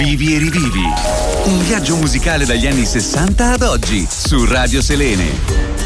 Vivi e rivivi. Un viaggio musicale dagli anni 60 ad oggi su Radio Selene.